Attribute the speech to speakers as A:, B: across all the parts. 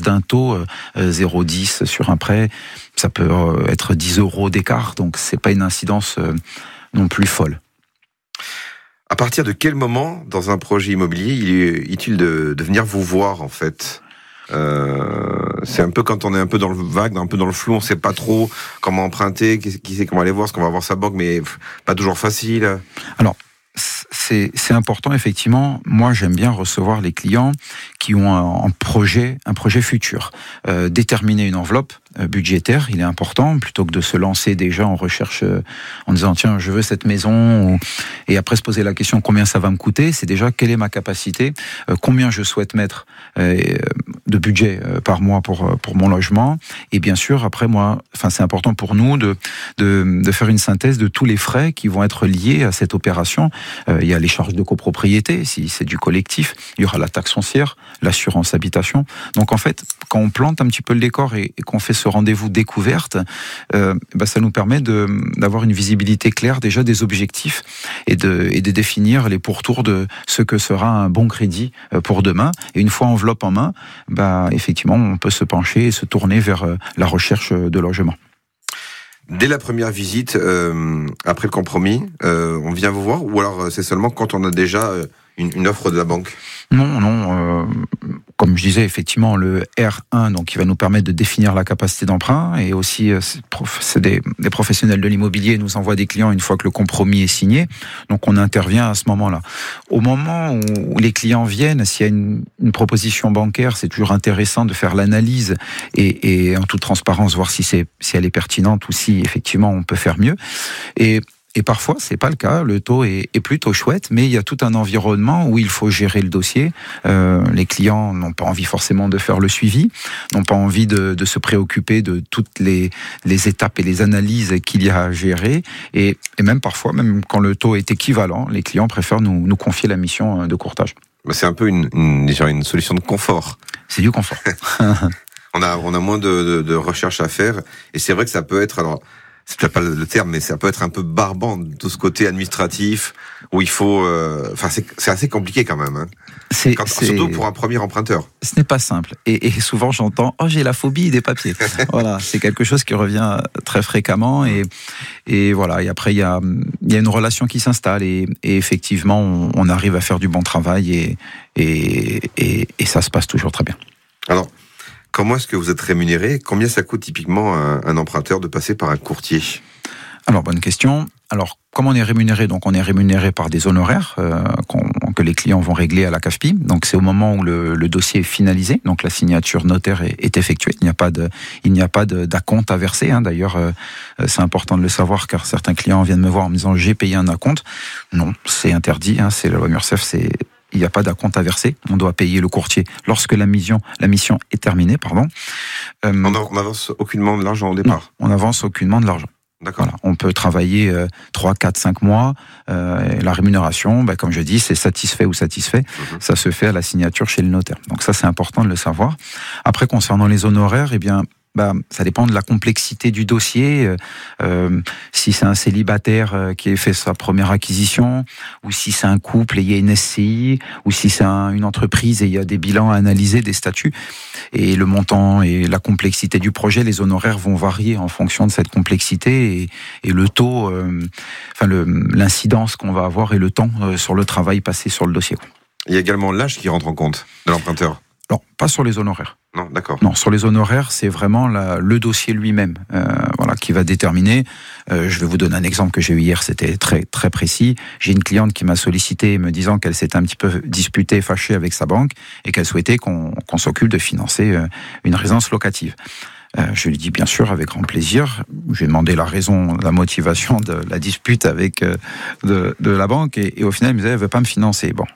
A: différence d'un taux, 0,10 sur un prêt, ça peut être 10 € d'écart, donc c'est pas une incidence non plus folle.
B: À partir de quel moment, dans un projet immobilier, il est utile de venir vous voir, en fait ? C'est un peu quand on est un peu dans le vague, un peu dans le flou, on sait pas trop comment emprunter, qui sait comment aller voir, ce qu'on va voir sa banque, mais pas toujours facile.
A: Alors, c'est important, effectivement. Moi, j'aime bien recevoir les clients qui ont un projet futur. Déterminer une enveloppe budgétaire, il est important, plutôt que de se lancer déjà en recherche en disant tiens, je veux cette maison, et après se poser la question combien ça va me coûter. C'est déjà quelle est ma capacité, combien je souhaite mettre de budget par mois pour mon logement, et bien sûr après c'est important pour nous de faire une synthèse de tous les frais qui vont être liés à cette opération. Il y a les charges de copropriété, si c'est du collectif, il y aura la taxe foncière, l'assurance habitation. Donc en fait, quand on plante un petit peu le décor et qu'on fait ce rendez-vous découverte, ça nous permet d'avoir une visibilité claire déjà des objectifs et de définir les pourtours de ce que sera un bon crédit pour demain. Et une fois enveloppe en main, effectivement, on peut se pencher et se tourner vers la recherche de logement.
B: Dès la première visite, après le compromis, on vient vous voir, ou alors c'est seulement quand on a déjà une offre de la banque ?
A: Non. Comme je disais, effectivement, le R1, donc, qui va nous permettre de définir la capacité d'emprunt, et aussi, c'est des professionnels de l'immobilier nous envoient des clients une fois que le compromis est signé. Donc, on intervient à ce moment-là. Au moment où les clients viennent, s'il y a une proposition bancaire, c'est toujours intéressant de faire l'analyse et en toute transparence, voir si elle est pertinente ou si, effectivement, on peut faire mieux. Et parfois, c'est pas le cas. Le taux est plutôt chouette, mais il y a tout un environnement où il faut gérer le dossier. Les clients n'ont pas envie forcément de faire le suivi, n'ont pas envie de se préoccuper de toutes les étapes et les analyses qu'il y a à gérer. Et même parfois, même quand le taux est équivalent, les clients préfèrent nous confier la mission de courtage.
B: C'est un peu une solution de confort.
A: C'est du confort.
B: On a moins de recherche à faire, et c'est vrai que ça peut être, alors, c'est peut-être pas le terme, mais ça peut être un peu barbant, tout ce côté administratif, où il faut... c'est assez compliqué quand même. Hein. Surtout pour un premier emprunteur. Ce
A: n'est pas simple. Et souvent, j'entends « Oh, j'ai la phobie des papiers ». Voilà, c'est quelque chose qui revient très fréquemment. Et voilà, et après, il y a une relation qui s'installe. Et effectivement, on arrive à faire du bon travail et ça se passe toujours très bien.
B: Alors, comment est-ce que vous êtes rémunéré ? Combien ça coûte typiquement à un emprunteur de passer par un courtier ?
A: Alors, bonne question. Alors, comment on est rémunéré ? Donc, on est rémunéré par des honoraires que les clients vont régler à la CAFPI. Donc, c'est au moment où le dossier est finalisé. Donc, la signature notaire est effectuée. Il n'y a pas d'acompte à verser. Hein. D'ailleurs, c'est important de le savoir, car certains clients viennent me voir en me disant « J'ai payé un acompte ». Non, c'est interdit. Hein. C'est la loi MURCEF, il n'y a pas d'acompte à verser. On doit payer le courtier lorsque la mission est terminée.
B: On n'avance aucunement de l'argent au départ ?
A: Non, on n'avance aucunement de l'argent.
B: D'accord.
A: Voilà. On peut travailler 3, 4, 5 mois. La rémunération, comme je dis, c'est satisfait ou satisfait. Ça se fait à la signature chez le notaire. Donc ça, c'est important de le savoir. Après, concernant les honoraires, ça dépend de la complexité du dossier. Si c'est un célibataire qui a fait sa première acquisition, ou si c'est un couple et il y a une SCI, ou si c'est une entreprise et il y a des bilans à analyser, des statuts, et le montant et la complexité du projet, les honoraires vont varier en fonction de cette complexité et le taux, l'incidence qu'on va avoir et le temps sur le travail passé sur le dossier.
B: Il y a également l'âge qui rentre en compte de l'emprunteur ?
A: Non, pas sur les honoraires.
B: Non, d'accord.
A: Non, sur les honoraires, c'est vraiment le dossier lui-même qui va déterminer. Je vais vous donner un exemple que j'ai eu hier, c'était très, très précis. J'ai une cliente qui m'a sollicité me disant qu'elle s'était un petit peu disputée, fâchée avec sa banque et qu'elle souhaitait qu'on s'occupe de financer une résidence locative. Je lui dis bien sûr avec grand plaisir. Je lui ai demandé la raison, la motivation de la dispute avec de la banque et au final elle me disait elle veut pas me financer. Bon.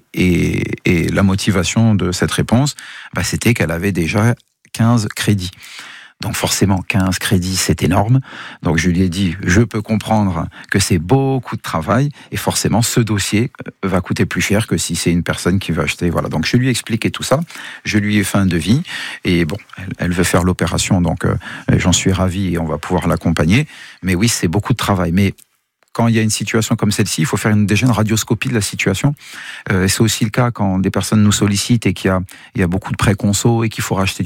A: Et la motivation de cette réponse, c'était qu'elle avait déjà 15 crédits. Donc forcément, 15 crédits, c'est énorme. Donc je lui ai dit, je peux comprendre que c'est beaucoup de travail, et forcément, ce dossier va coûter plus cher que si c'est une personne qui veut acheter. Voilà. Donc je lui ai expliqué tout ça, je lui ai fait un devis, et bon, elle veut faire l'opération, donc j'en suis ravi et on va pouvoir l'accompagner. Mais oui, c'est beaucoup de travail. Mais quand il y a une situation comme celle-ci, il faut faire déjà une radioscopie de la situation. C'est aussi le cas quand des personnes nous sollicitent et qu'il y a beaucoup de prêts conso et qu'il faut racheter